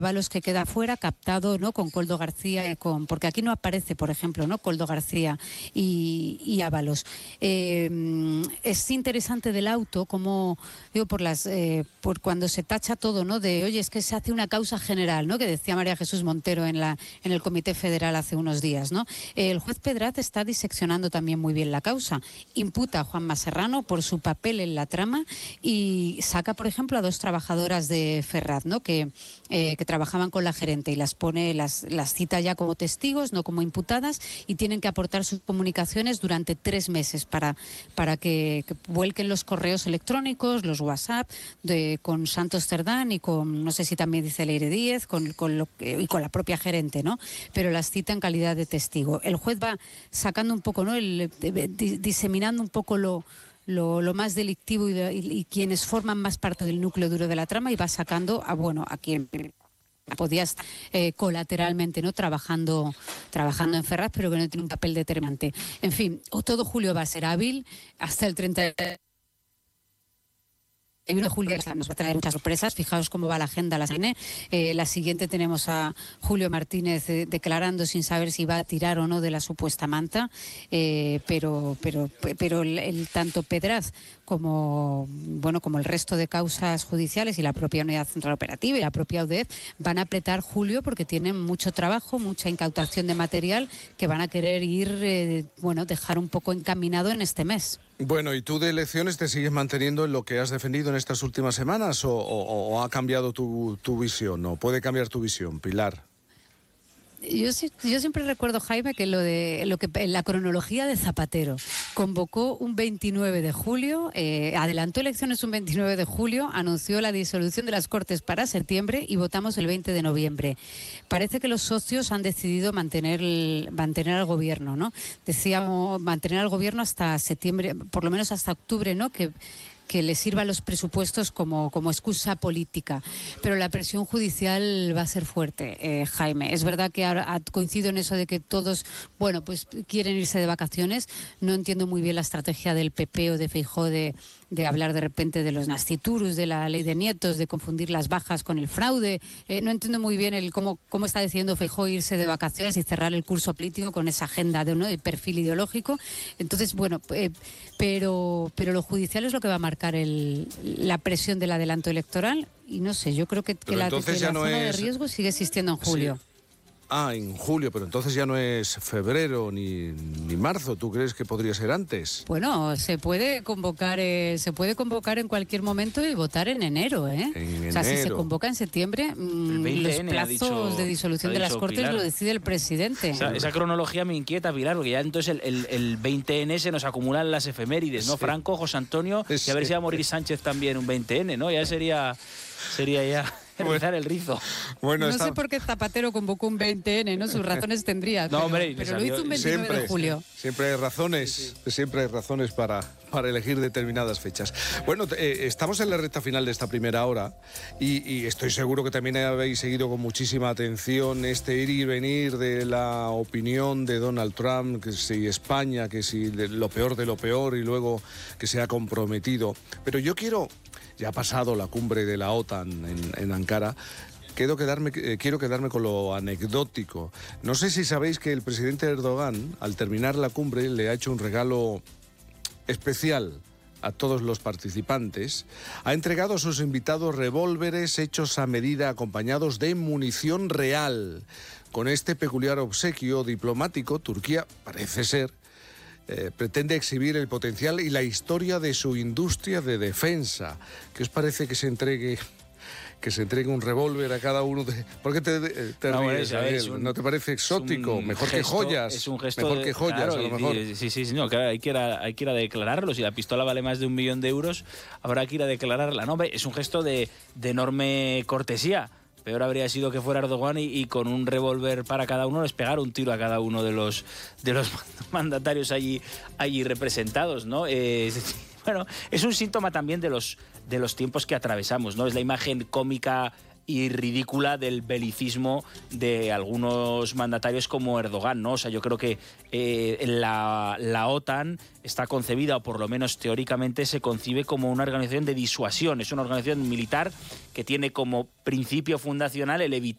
Ábalos, que queda fuera, captado, ¿no?, con Koldo García y porque aquí no aparece, por ejemplo, ¿no?, Koldo García y Ábalos. Es interesante del auto, como digo, por cuando se tacha todo, ¿no?, de oye, es que se hace una causa general, ¿no?, que decía María Jesús Montero en el Comité Federal hace unos días, ¿no? El juez Pedraz está diseccionando también muy bien la causa. Imputa a Juanma Serrano por su papel en la trama y saca, por ejemplo, a 2 trabajadoras de Ferraz, ¿no?, que trabajaban con la gerente, y las cita ya como testigos, no como imputadas, y tienen que aportar sus comunicaciones durante 3 meses para que vuelquen los correos electrónicos, los WhatsApp con Santos Cerdán y con, no sé si también dice Leire Díez, y con la propia gerente, ¿no? Pero las cita en calidad de testigo. El juez va sacando un poco, ¿no?, diseminando un poco lo más delictivo y quienes forman más parte del núcleo duro de la trama, y va sacando a quien podía estar colateralmente, ¿no?, trabajando en Ferraz, pero que no tiene un papel determinante. En fin, todo julio va a ser hábil hasta el 30 de julio. Nos va a traer muchas sorpresas. Fijaos cómo va la agenda la CNE. La siguiente tenemos a Julio Martínez declarando sin saber si va a tirar o no de la supuesta manta, pero tanto Pedraz como el resto de causas judiciales y la propia Unidad Central Operativa y la propia UDEF van a apretar julio, porque tienen mucho trabajo, mucha incautación de material que van a querer dejar un poco encaminado en este mes. Bueno, ¿y tú de elecciones te sigues manteniendo en lo que has defendido en estas últimas semanas o ha cambiado tu visión? ¿O puede cambiar tu visión, Pilar? Yo siempre recuerdo, Jaime, que la cronología de Zapatero convocó un 29 de julio, adelantó elecciones un 29 de julio, anunció la disolución de las Cortes para septiembre y votamos el 20 de noviembre. Parece que los socios han decidido mantener al gobierno, ¿no? Decíamos mantener al gobierno hasta septiembre, por lo menos hasta octubre, ¿no?, que les sirvan los presupuestos como excusa política. Pero la presión judicial va a ser fuerte, Jaime. Es verdad que ahora coincido en eso de que todos, pues quieren irse de vacaciones. No entiendo muy bien la estrategia del PP o de Feijóo de hablar de repente de los nasciturus, de la ley de nietos, de confundir las bajas con el fraude. No entiendo muy bien cómo está decidiendo Feijóo irse de vacaciones y cerrar el curso político con esa agenda de perfil ideológico. Entonces, pero lo judicial es lo que va a marcar la presión del adelanto electoral, y no sé, yo creo que la zona de riesgo sigue existiendo en julio. Sí. En julio, pero entonces ya no es febrero ni marzo. ¿Tú crees que podría ser antes? Bueno, se puede convocar en cualquier momento y votar en enero, ¿eh? O sea, si se convoca en septiembre, los plazos de disolución de las Cortes Pilar. Lo decide el presidente. Esa cronología me inquieta, Pilar, porque ya entonces el 20N se nos acumulan las efemérides, ¿no? Sí. Franco, José Antonio, y a ver si va a morir Sánchez también un 20N, ¿no? Ya sería ya... el rizo. No sé por qué Zapatero convocó un 20N, ¿no? Sus razones tendría. No, pero lo hizo un 29 de julio. Siempre hay razones, siempre hay razones para elegir determinadas fechas. Bueno, estamos en la recta final de esta primera hora y estoy seguro que también habéis seguido con muchísima atención este ir y venir de la opinión de Donald Trump, que si España, que si lo peor de lo peor, y luego que se ha comprometido. Pero yo quiero... Ya ha pasado la cumbre de la OTAN en Ankara. Quiero quedarme con lo anecdótico. No sé si sabéis que el presidente Erdogan, al terminar la cumbre, le ha hecho un regalo especial a todos los participantes. Ha entregado a sus invitados revólveres hechos a medida, acompañados de munición real. Con este peculiar obsequio diplomático, Turquía, parece ser, pretende exhibir el potencial y la historia de su industria de defensa. ¿Qué os parece que se entregue un revólver a cada uno de...? ¿Por qué te ríes, Ariel? ¿No te parece exótico? Mejor que joyas. Es un gesto mejor que joyas, claro, a lo mejor. Sí, no, claro, hay que ir a declararlo. Si la pistola vale más de 1 millón de euros, habrá que ir a declararla. No, hombre, es un gesto de enorme cortesía. Peor habría sido que fuera Erdogan y con un revólver para cada uno les pegara un tiro a cada uno de los mandatarios allí representados, ¿no? Bueno, es un síntoma también de los tiempos que atravesamos, ¿no? Es la imagen cómica y ridícula del belicismo de algunos mandatarios como Erdogan, ¿no? O sea, yo creo que la OTAN está concebida, o por lo menos teóricamente se concibe, como una organización de disuasión. Es una organización militar que tiene como principio fundacional el evitar